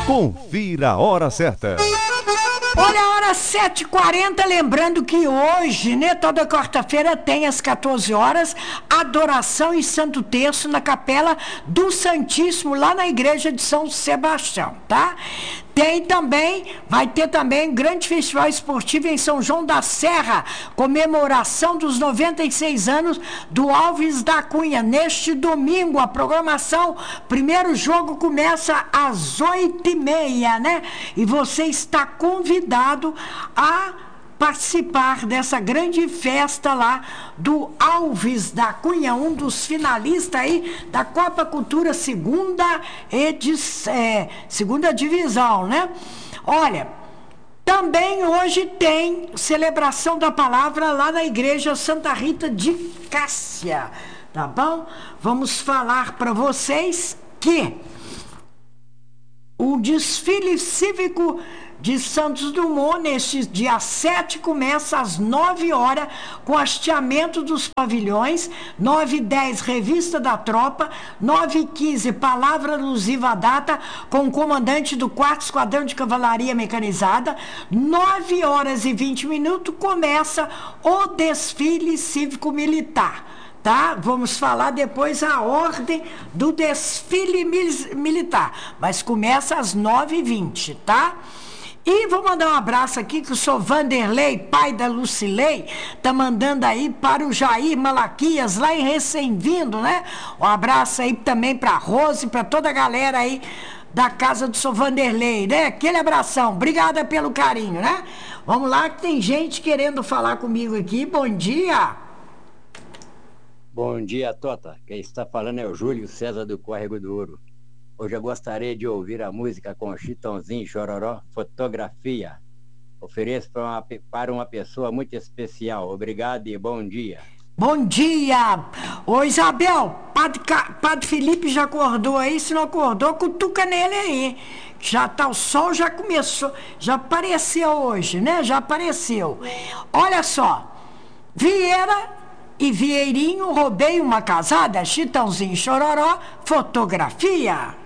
Confira a hora certa. Olha a hora 7h40, lembrando que hoje, né, toda quarta-feira tem às 14 horas, adoração e Santo Terço na Capela do Santíssimo, lá na Igreja de São Sebastião, tá? Vai ter também grande festival esportivo em São João da Serra, comemoração dos 96 anos do Alves da Cunha, neste domingo. A programação, primeiro jogo começa às 8h30, né? E você está convidado a participar dessa grande festa lá do Alves da Cunha, um dos finalistas aí da Copa Cultura segunda divisão, né? Olha, também hoje tem celebração da palavra lá na Igreja Santa Rita de Cássia, tá bom? Vamos falar para vocês que o desfile cívico de Santos Dumont, neste dia 7, começa às 9 horas, com hasteamento dos pavilhões, 9h10, revista da tropa, 9h15, palavra alusiva à data, com o comandante do 4º Esquadrão de Cavalaria Mecanizada, 9h20, começa o desfile cívico-militar. Tá? Vamos falar depois a ordem do desfile militar, mas começa às 9h20, tá? E vou mandar um abraço aqui, que o senhor Vanderlei, pai da Lucilei, tá mandando aí para o Jair Malaquias, lá em Recém-Vindo, né? Um abraço aí também para a Rose, para toda a galera aí da casa do senhor Vanderlei, né? Aquele abração, obrigada pelo carinho, né? Vamos lá, que tem gente querendo falar comigo aqui. Bom dia! Bom dia, Tota. Quem está falando é o Júlio César do Córrego do Ouro. Hoje eu gostaria de ouvir a música com Chitãozinho Chororó, Fotografia. Ofereço para uma pessoa muito especial. Obrigado e bom dia. Bom dia! Ô Isabel, Padre Felipe já acordou aí? Se não acordou, cutuca nele aí. Já tá, o sol já começou, já apareceu hoje, né? Já apareceu. Olha só, Vieira e Vieirinho, roubei uma casada, Chitãozinho Chororó, Fotografia.